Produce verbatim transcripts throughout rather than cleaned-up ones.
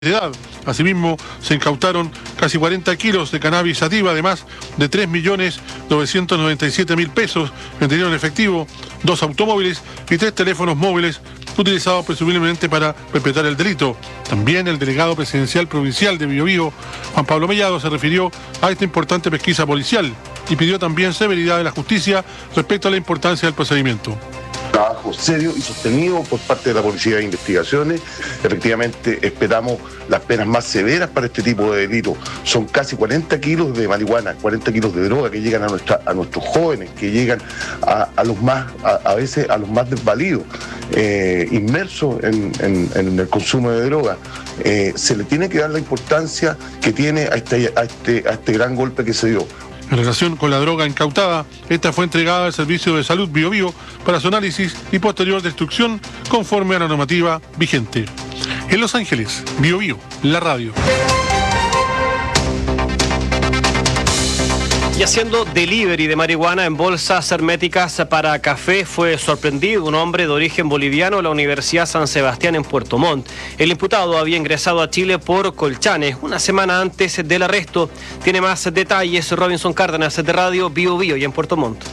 de edad. Asimismo, se incautaron casi cuarenta kilos de cannabis sativa, además de tres millones novecientos noventa y siete mil pesos en dinero en efectivo, dos automóviles y tres teléfonos móviles utilizados presumiblemente para perpetrar el delito. También el delegado presidencial provincial de Biobío, Juan Pablo Mellado, se refirió a esta importante pesquisa policial y pidió también severidad de la justicia respecto a la importancia del procedimiento. Trabajo serio y sostenido por parte de la Policía de Investigaciones. Efectivamente, esperamos las penas más severas para este tipo de delitos. Son casi cuarenta kilos de marihuana, cuarenta kilos de droga que llegan a, nuestra, a nuestros jóvenes, que llegan a, a los más, a, a veces a los más desvalidos, eh, inmersos en, en, en el consumo de droga. Eh, se le tiene que dar la importancia que tiene a este, a este, a este gran golpe que se dio. En relación con la droga incautada, esta fue entregada al Servicio de Salud Biobío para su análisis y posterior destrucción conforme a la normativa vigente. En Los Ángeles, Biobío, la radio. Y haciendo delivery de marihuana en bolsas herméticas para café fue sorprendido un hombre de origen boliviano de la Universidad San Sebastián en Puerto Montt. El imputado había ingresado a Chile por Colchane una semana antes del arresto. Tiene más detalles Robinson Cárdenas de Radio Biobío y en Puerto Montt.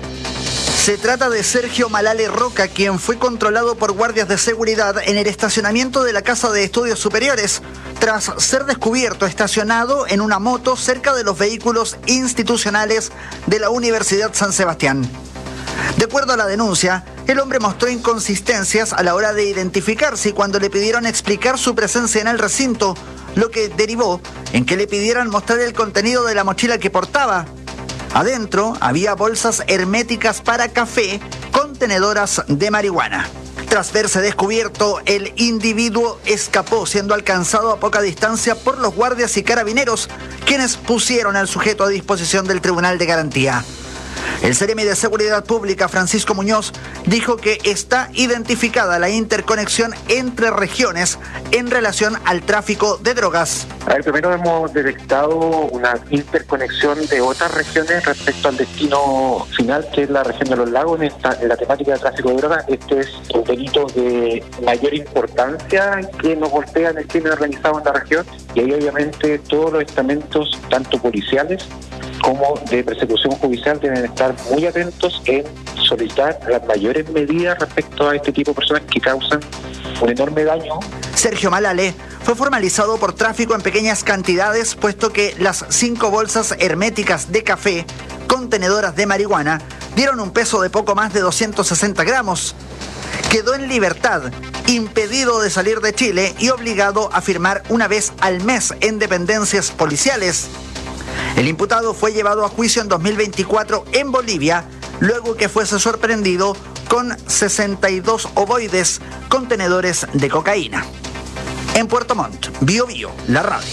Se trata de Sergio Malale Roca, quien fue controlado por guardias de seguridad en el estacionamiento de la Casa de Estudios Superiores, tras ser descubierto estacionado en una moto cerca de los vehículos institucionales de la Universidad San Sebastián. De acuerdo a la denuncia, el hombre mostró inconsistencias a la hora de identificarse y cuando le pidieron explicar su presencia en el recinto, lo que derivó en que le pidieran mostrar el contenido de la mochila que portaba. Adentro había bolsas herméticas para café, contenedoras de marihuana. Tras verse descubierto, el individuo escapó, siendo alcanzado a poca distancia por los guardias y carabineros, quienes pusieron al sujeto a disposición del Tribunal de Garantía. El Seremi de Seguridad Pública, Francisco Muñoz, dijo que está identificada la interconexión entre regiones en relación al tráfico de drogas. A ver, primero hemos detectado una interconexión de otras regiones respecto al destino final, que es la región de los lagos, en, esta, en la temática de tráfico de drogas. Este es un delito de mayor importancia que nos golpea en el crimen organizado en la región, y ahí obviamente todos los estamentos, tanto policiales como de persecución judicial, deben estar muy atentos en solicitar las mayores medidas respecto a este tipo de personas que causan un enorme daño. Sergio Malale fue formalizado por tráfico en pequeñas cantidades, puesto que las cinco bolsas herméticas de café, contenedoras de marihuana, dieron un peso de poco más de doscientos sesenta gramos. Quedó en libertad, impedido de salir de Chile y obligado a firmar una vez al mes en dependencias policiales. El imputado fue llevado a juicio en dos mil veinticuatro en Bolivia, luego que fuese sorprendido con sesenta y dos ovoides, contenedores de cocaína. En Puerto Montt, Biobío, la radio.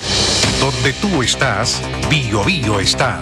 Donde tú estás, Biobío está.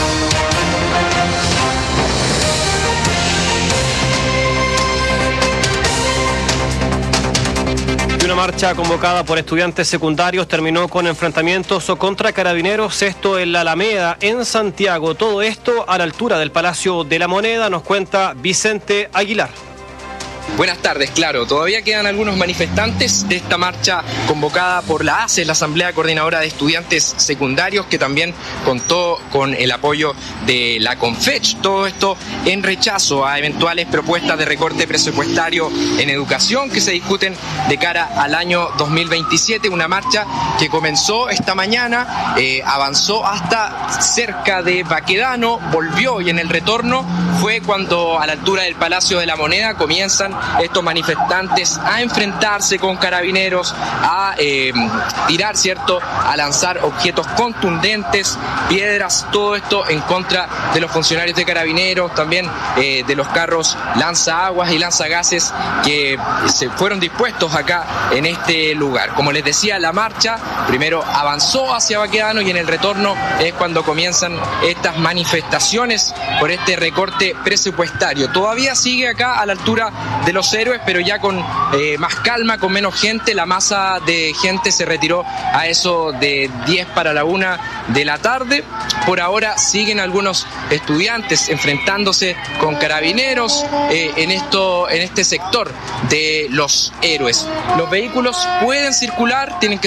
Una marcha convocada por estudiantes secundarios terminó con enfrentamientos contra carabineros, esto en la Alameda, en Santiago. Todo esto a la altura del Palacio de la Moneda, nos cuenta Vicente Aguilar. Buenas tardes, claro, todavía quedan algunos manifestantes de esta marcha convocada por la A C E, la Asamblea Coordinadora de Estudiantes Secundarios, que también contó con el apoyo de la CONFECH. Todo esto en rechazo a eventuales propuestas de recorte presupuestario en educación que se discuten de cara al año dos mil veintisiete. Una marcha que comenzó esta mañana, eh, avanzó hasta cerca de Baquedano, volvió y en el retorno fue cuando a la altura del Palacio de la Moneda comienzan estos manifestantes a enfrentarse con carabineros, a eh, tirar, ¿cierto?, a lanzar objetos contundentes, piedras, todo esto en contra de los funcionarios de carabineros, también eh, de los carros lanzaaguas y lanzagases que se fueron dispuestos acá en este lugar. Como les decía, la marcha primero avanzó hacia Baquedano y en el retorno es cuando comienzan estas manifestaciones por este recorte presupuestario. Todavía sigue acá a la altura de de los héroes, pero ya con eh, más calma, con menos gente. La masa de gente se retiró a eso de diez para la una de la tarde. Por ahora siguen algunos estudiantes enfrentándose con carabineros eh, en, esto, en este sector de los héroes. Los vehículos pueden circular, tienen que